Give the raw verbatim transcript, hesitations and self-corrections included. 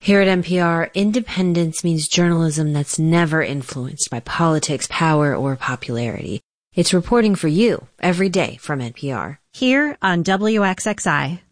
Here at N P R, independence means journalism that's never influenced by politics, power, or popularity. It's reporting for you every day from N P R. Here on W X X I.